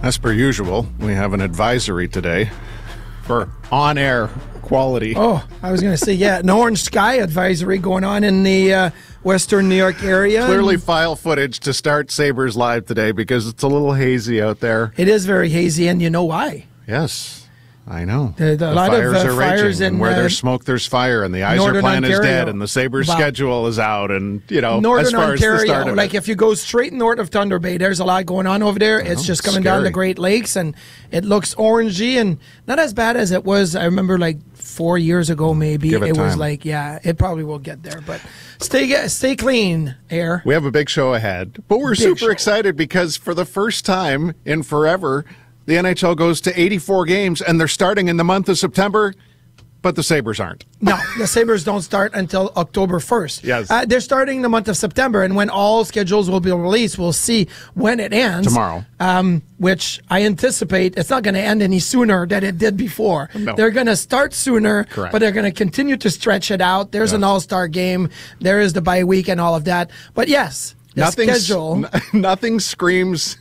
As per usual, we have an advisory today for on-air quality. Oh, I was going to say, an orange sky advisory going on in the western New York area. Clearly file footage to start Sabres Live today because it's a little hazy out there. It is very hazy, and you know why. Yes, I know. A lot fires of are fires raging, in and where there's smoke, there's fire, and the Yzer plan is dead, and the Sabres schedule is out, and, Northern as far Ontario, as the start of if you go straight north of Thunder Bay, there's a lot going on over there. It's just coming down the Great Lakes, and it looks orangey, and not as bad as it was. I remember 4 years ago, maybe. It was it probably will get there, but stay clean, air. We have a big show ahead, but we're super excited because for the first time in forever, the NHL goes to 84 games, and they're starting in the month of September, but the Sabres aren't. No, the Sabres don't start until October 1st. Yes. They're starting the month of September, and when all schedules will be released, we'll see when it ends. Tomorrow. Which I anticipate it's not going to end any sooner than it did before. No. They're going to start sooner, Correct. But they're going to continue to stretch it out. There's an all-star game. There is the bye week and all of that. But yes, schedule. Nothing screams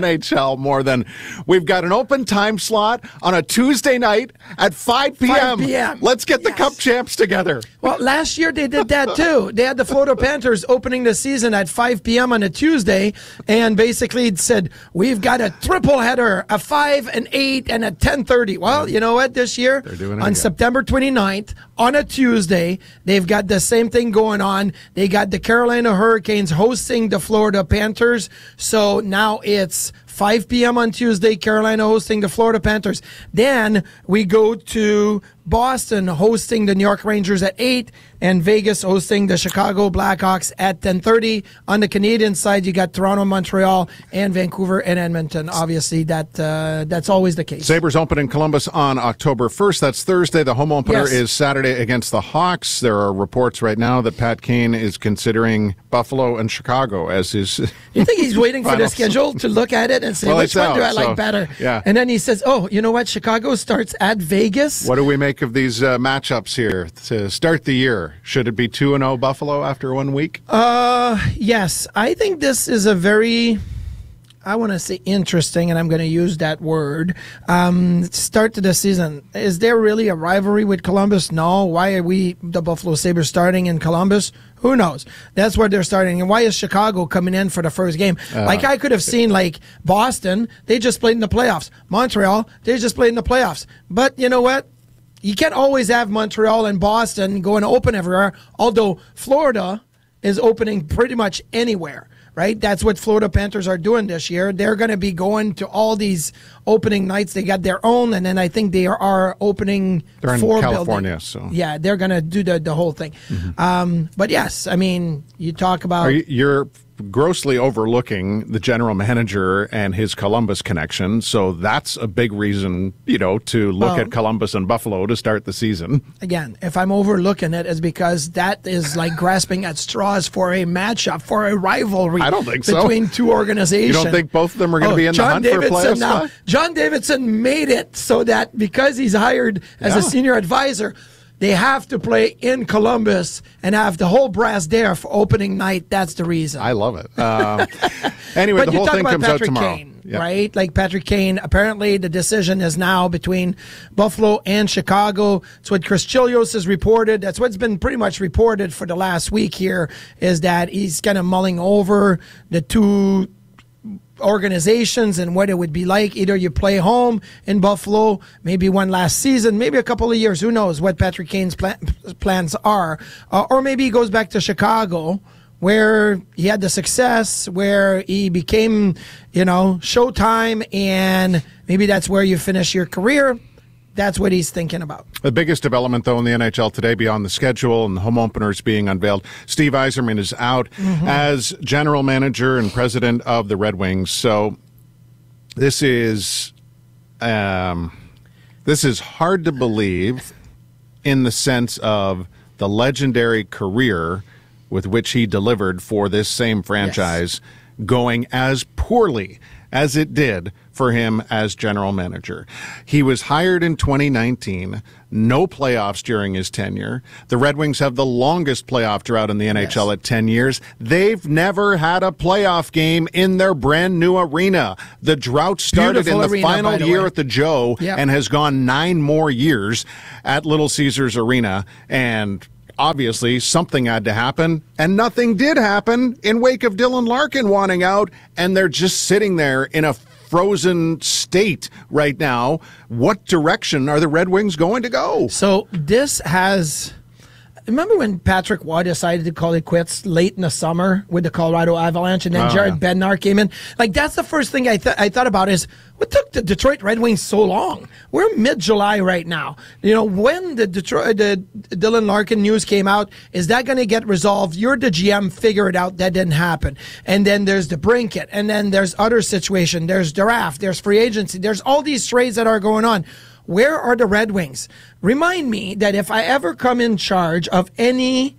NHL more than we've got an open time slot on a Tuesday night at 5 p.m. 5 p.m. Let's get the Cup champs together. Well, last year they did that too. They had the Florida Panthers opening the season at 5 p.m. on a Tuesday, and basically it said, we've got a triple header, a 5 and 8 and a 10:30. Well, you know what? This year, on September 29th, on a Tuesday, they've got the same thing going on. They got the Carolina Hurricanes hosting the Florida Panthers. So now it's 5 p.m. on Tuesday, Carolina hosting the Florida Panthers. Then we go to Boston hosting the New York Rangers at 8, and Vegas hosting the Chicago Blackhawks at 10:30. On the Canadian side, you got Toronto, Montreal, and Vancouver and Edmonton. Obviously, that's always the case. Sabres open in Columbus on October 1st. That's Thursday. The home opener is Saturday against the Hawks. There are reports right now that Pat Kane is considering Buffalo and Chicago as his You think he's waiting for the schedule to look at it and say, which one do I like better? Yeah. And then he says, oh, you know what? Chicago starts at Vegas. What do we make of these matchups here to start the year? Should it be 2-0 Buffalo after 1 week? Yes. I think this is a very, I want to say interesting, and I'm going to use that word, start to the season. Is there really a rivalry with Columbus? No. Why are we, the Buffalo Sabres, starting in Columbus? Who knows? That's where they're starting. And why is Chicago coming in for the first game? I could have seen Boston, they just played in the playoffs. Montreal, they just played in the playoffs. But you know what? You can't always have Montreal and Boston going to open everywhere, although Florida is opening pretty much anywhere, right? That's what Florida Panthers are doing this year. They're going to be going to all these opening nights. They got their own, and then I think they are opening They're in California, buildings. so yeah, they're going to do the whole thing. Mm-hmm. But yes, I mean, you talk about you're grossly overlooking the general manager and his Columbus connection, so that's a big reason, to look at Columbus and Buffalo to start the season. Again, if I'm overlooking it, it's because that is like grasping at straws for a matchup, for a rivalry. I don't think so. Between two organizations. You don't think both of them are going to be in the hunt for playoffs? Now, John Davidson made it so that because he's hired as a senior advisor, they have to play in Columbus and have the whole brass there for opening night. That's the reason. I love it. Anyway, the whole thing comes out tomorrow. Kane, right? Like Patrick Kane, apparently the decision is now between Buffalo and Chicago. It's what Chris Chilios has reported. That's what's been pretty much reported for the last week here, is that he's kind of mulling over the two organizations and what it would be like. Either you play home in Buffalo, maybe one last season, maybe a couple of years, who knows what Patrick Kane's plans are, or maybe he goes back to Chicago where he had the success, where he became, Showtime, and maybe that's where you finish your career. That's what he's thinking about. The biggest development, though, in the NHL today, beyond the schedule and the home openers being unveiled, Steve Yzerman is out as general manager and president of the Red Wings. So this is hard to believe in the sense of the legendary career with which he delivered for this same franchise going as poorly as it did for him as general manager. He was hired in 2019, no playoffs during his tenure. The Red Wings have the longest playoff drought in the NHL at 10 years. They've never had a playoff game in their brand new arena. The drought started Beautiful in the arena, final by the year way. at the Joe and has gone 9 more years at Little Caesars Arena. And obviously, something had to happen, and nothing did happen in wake of Dylan Larkin wanting out, and they're just sitting there in a frozen state right now. What direction are the Red Wings going to go? So this has... Remember when Patrick Waugh decided to call it quits late in the summer with the Colorado Avalanche, and then Jared Bednar came in? Like, that's the first thing I thought about is, what took the Detroit Red Wings so long? We're mid-July right now. You know, when the Dylan Larkin news came out, is that going to get resolved? You're the GM, figure it out. That didn't happen. And then there's the Brinkett, and then there's other situation. There's draft, there's free agency. There's all these trades that are going on. Where are the Red Wings? Remind me that if I ever come in charge of any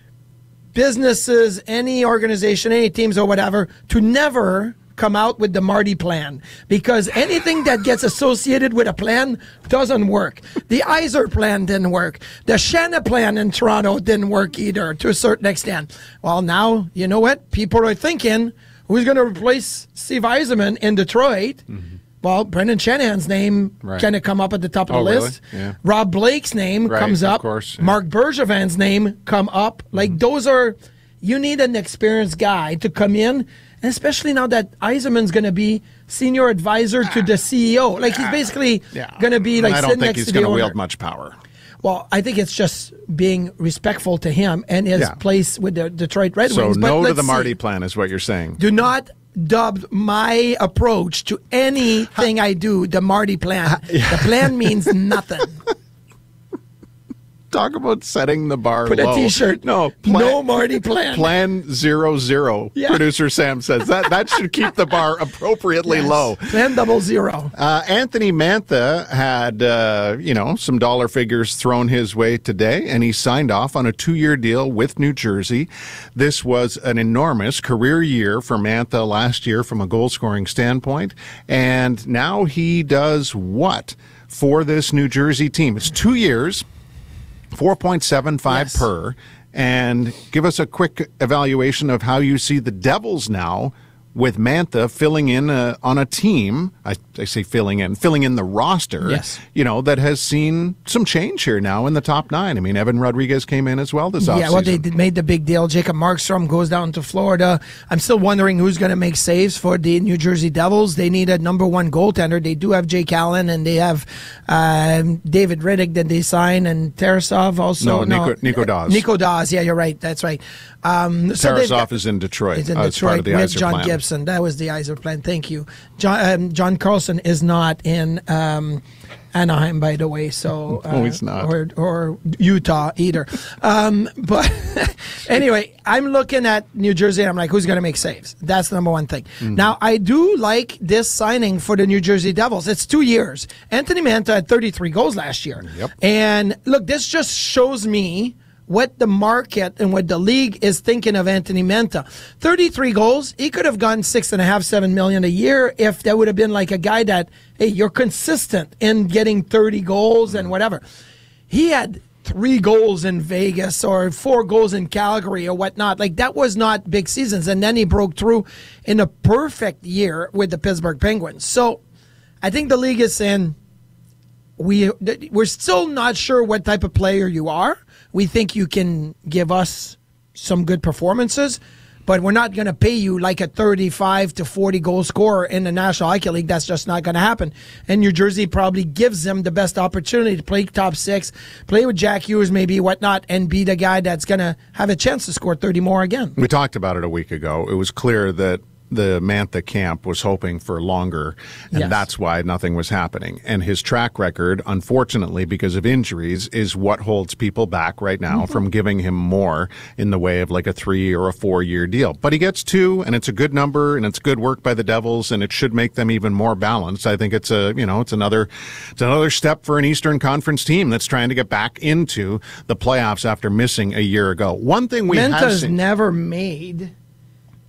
businesses, any organization, any teams or whatever, to never come out with the Marty plan, because anything that gets associated with a plan doesn't work. The Yzer plan didn't work. The Shanna plan in Toronto didn't work either, to a certain extent. Well, now, you know what? People are thinking, who's going to replace Steve Yzerman in Detroit? Mm-hmm. Well, Brendan Shanahan's name kind of come up at the top of the list. Really? Yeah. Rob Blake's name comes up. Of course, yeah. Mark Bergevin's name come up. Like, those are, you need an experienced guy to come in, and especially now that Yzerman's going to be senior advisor to the CEO. Like, he's basically going to be like sitting next to the owner. I don't think he's going to wield much power. Well, I think it's just being respectful to him and his place with the Detroit Red Wings. So no to the Marty plan is what you're saying. Do not dubbed my approach to anything I do the Marty plan. The plan means nothing. Talk about setting the bar Put low. a T-shirt. No Marty plan. Plan 00. Yeah. Producer Sam says that should keep the bar appropriately low. Plan 00. Anthony Mantha had some dollar figures thrown his way today, and he signed off on a 2-year deal with New Jersey. This was an enormous career year for Mantha last year from a goal scoring standpoint, and now he does what for this New Jersey team? It's 2 years. 4.75 per, and give us a quick evaluation of how you see the Devils now with Mantha filling in on a team. I say filling in the roster. Yes. That has seen some change here now in the top 9. I mean, Evan Rodriguez came in as well this offseason. Yeah, well, they made the big deal. Jacob Markstrom goes down to Florida. I'm still wondering who's going to make saves for the New Jersey Devils. They need a number 1 goaltender. They do have Jake Allen, and they have David Riddick that they sign, and Tarasov also. Nico Dawes. Nico Dawes, yeah, you're right. That's right. Tarasov is in Detroit. He's in as Detroit part of the with Yzer John plan. Gibson. That was the Yzer plan. Thank you. John Carlson is not in Anaheim, by the way. So no, he's not. Or Utah either. But anyway, I'm looking at New Jersey, and I'm like, who's going to make saves? That's the number 1 thing. Mm-hmm. Now, I do like this signing for the New Jersey Devils. It's 2 years. Anthony Mantha had 33 goals last year. Yep. And look, this just shows me what the market and what the league is thinking of Anthony Mantha. 33 goals. He could have gone $6.5-7 million a year if that would have been like a guy that, hey, you're consistent in getting 30 goals and whatever. He had 3 goals in Vegas or 4 goals in Calgary or whatnot. Like, that was not big seasons. And then he broke through in a perfect year with the Pittsburgh Penguins. So I think the league is saying, we're still not sure what type of player you are. We think you can give us some good performances, but we're not going to pay you like a 35 to 40 goal scorer in the National Hockey League. That's just not going to happen. And New Jersey probably gives them the best opportunity to play top 6, play with Jack Hughes, maybe whatnot, and be the guy that's going to have a chance to score 30 more again. We talked about it a week ago. It was clear that the Mantha camp was hoping for longer, and that's why nothing was happening. And his track record, unfortunately, because of injuries, is what holds people back right now from giving him more in the way of like a 3 or a 4-year deal. But he gets 2, and it's a good number, and it's good work by the Devils, and it should make them even more balanced. I think it's another step for an Eastern Conference team that's trying to get back into the playoffs after missing a year ago. One thing we have Mantha's seen, never made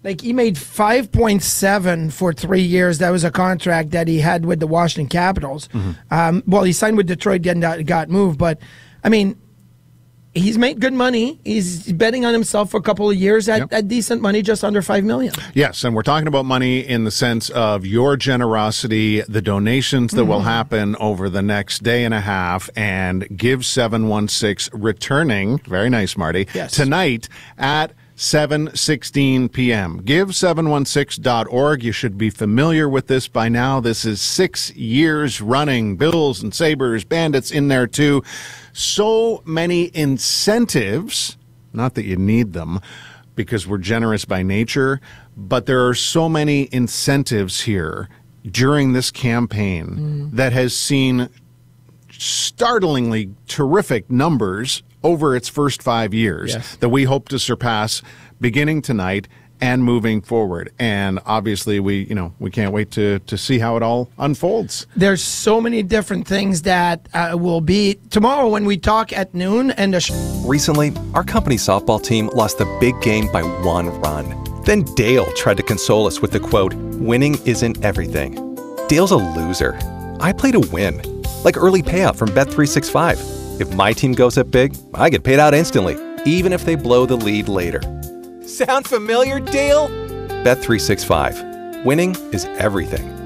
Like, he made 5.7 for 3 years. That was a contract that he had with the Washington Capitals. Well, he signed with Detroit, then got moved. But, I mean, he's made good money. He's betting on himself for a couple of years at decent money, just under $5 million. Yes, and we're talking about money in the sense of your generosity, the donations that will happen over the next day and a half, and Give 716 returning, very nice, Marty, tonight at 7:16 p.m. Give716.org. You should be familiar with this by now. This is 6 years running. Bills and Sabres, Bandits in there too. So many incentives, not that you need them because we're generous by nature, but there are so many incentives here during this campaign that has seen startlingly terrific numbers over its first 5 years that we hope to surpass beginning tonight and moving forward. And obviously we can't wait to see how it all unfolds. There's so many different things that will be tomorrow when we talk at noon. And recently, our company softball team lost the big game by 1 run. Then Dale tried to console us with the quote, "Winning isn't everything." Dale's a loser. I play to win, like early payout from Bet365. If my team goes up big, I get paid out instantly, even if they blow the lead later. Sound familiar, Dale? Bet365. Winning is everything.